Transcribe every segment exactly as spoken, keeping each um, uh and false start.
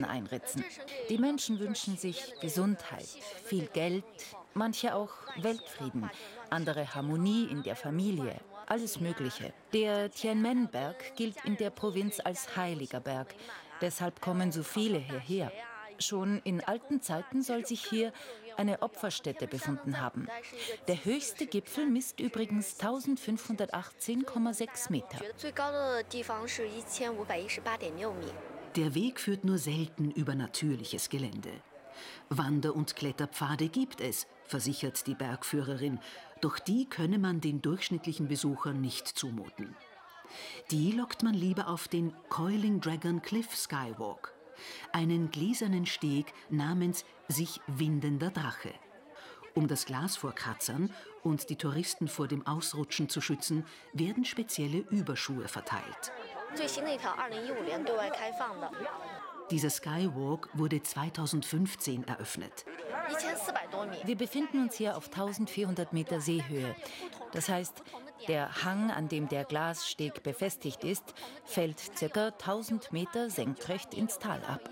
einritzen. Die Menschen wünschen sich Gesundheit, viel Geld, manche auch Weltfrieden, andere Harmonie in der Familie, alles Mögliche. Der Tianmen-Berg gilt in der Provinz als heiliger Berg, deshalb kommen so viele hierher. Schon in alten Zeiten soll sich hier eine Opferstätte befunden haben. Der höchste Gipfel misst übrigens eintausendfünfhundertachtzehn Komma sechs Meter. Der Weg führt nur selten über natürliches Gelände. Wander- und Kletterpfade gibt es, versichert die Bergführerin, doch die könne man den durchschnittlichen Besuchern nicht zumuten. Die lockt man lieber auf den Coiling Dragon Cliff Skywalk, einen gläsernen Steg namens sich windender Drache. Um das Glas vor Kratzern und die Touristen vor dem Ausrutschen zu schützen, werden spezielle Überschuhe verteilt. Dieser Skywalk wurde zweitausendfünfzehn eröffnet. Wir befinden uns hier auf eintausendvierhundert Meter Seehöhe. Das heißt, der Hang, an dem der Glassteg befestigt ist, fällt ca. tausend Meter senkrecht ins Tal ab.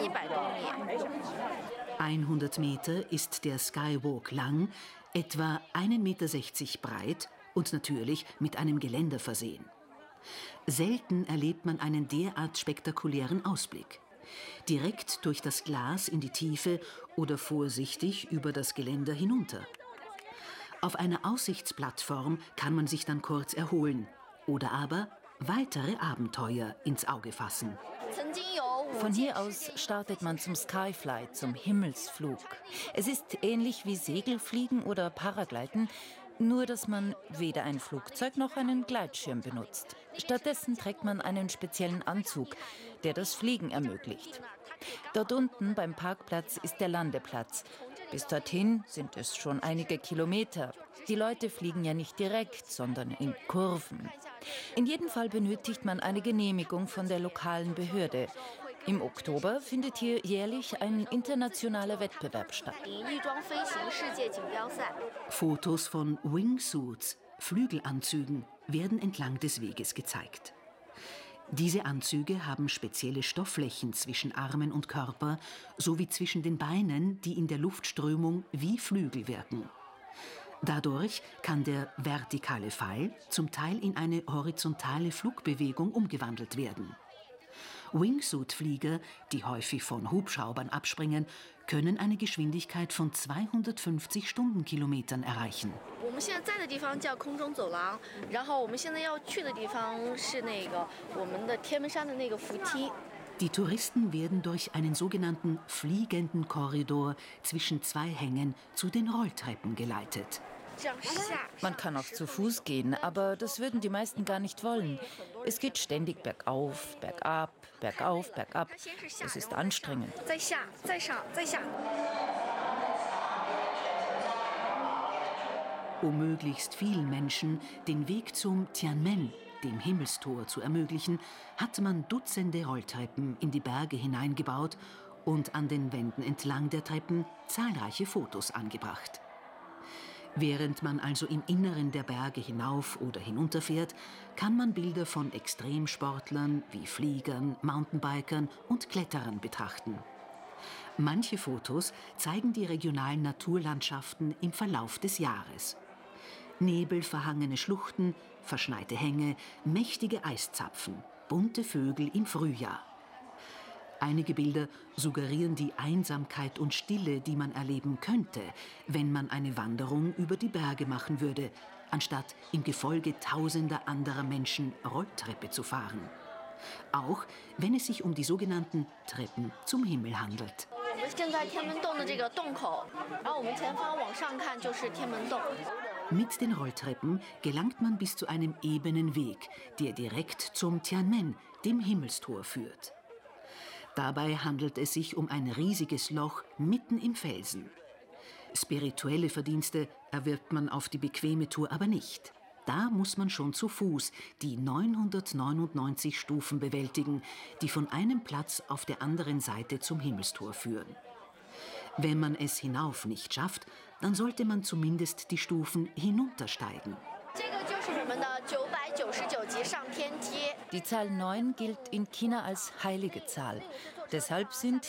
hundert Meter ist der Skywalk lang, etwa ein Meter sechzig breit und natürlich mit einem Geländer versehen. Selten erlebt man einen derart spektakulären Ausblick. Direkt durch das Glas in die Tiefe oder vorsichtig über das Geländer hinunter. Auf einer Aussichtsplattform kann man sich dann kurz erholen oder aber weitere Abenteuer ins Auge fassen. Von hier aus startet man zum Skyfly, zum Himmelsflug. Es ist ähnlich wie Segelfliegen oder Paragliden, nur dass man weder ein Flugzeug noch einen Gleitschirm benutzt. Stattdessen trägt man einen speziellen Anzug, der das Fliegen ermöglicht. Dort unten beim Parkplatz ist der Landeplatz. Bis dorthin sind es schon einige Kilometer. Die Leute fliegen ja nicht direkt, sondern in Kurven. In jedem Fall benötigt man eine Genehmigung von der lokalen Behörde. Im Oktober findet hier jährlich ein internationaler Wettbewerb statt. Fotos von Wingsuits, Flügelanzügen, werden entlang des Weges gezeigt. Diese Anzüge haben spezielle Stoffflächen zwischen Armen und Körper sowie zwischen den Beinen, die in der Luftströmung wie Flügel wirken. Dadurch kann der vertikale Fall zum Teil in eine horizontale Flugbewegung umgewandelt werden. Wingsuit-Flieger, die häufig von Hubschraubern abspringen, können eine Geschwindigkeit von zweihundertfünfzig Stundenkilometern erreichen. Die Touristen werden durch einen sogenannten fliegenden Korridor zwischen zwei Hängen zu den Rolltreppen geleitet. Man kann auch zu Fuß gehen, aber das würden die meisten gar nicht wollen. Es geht ständig bergauf, bergab, bergauf, bergab. Es ist anstrengend. Um möglichst vielen Menschen den Weg zum Tianmen, dem Himmelstor, zu ermöglichen, hat man Dutzende Rolltreppen in die Berge hineingebaut und an den Wänden entlang der Treppen zahlreiche Fotos angebracht. Während man also im Inneren der Berge hinauf oder hinunterfährt, kann man Bilder von Extremsportlern wie Fliegern, Mountainbikern und Kletterern betrachten. Manche Fotos zeigen die regionalen Naturlandschaften im Verlauf des Jahres. Nebelverhangene Schluchten, verschneite Hänge, mächtige Eiszapfen, bunte Vögel im Frühjahr. Einige Bilder suggerieren die Einsamkeit und Stille, die man erleben könnte, wenn man eine Wanderung über die Berge machen würde, anstatt im Gefolge tausender anderer Menschen Rolltreppe zu fahren. Auch wenn es sich um die sogenannten Treppen zum Himmel handelt. Mit den Rolltreppen gelangt man bis zu einem ebenen Weg, der direkt zum Tianmen, dem Himmelstor, führt. Dabei handelt es sich um ein riesiges Loch mitten im Felsen. Spirituelle Verdienste erwirbt man auf die bequeme Tour aber nicht. Da muss man schon zu Fuß die neunhundertneunundneunzig Stufen bewältigen, die von einem Platz auf der anderen Seite zum Himmelstor führen. Wenn man es hinauf nicht schafft, dann sollte man zumindest die Stufen hinuntersteigen. Die Zahl neun gilt in China als heilige Zahl. Deshalb sind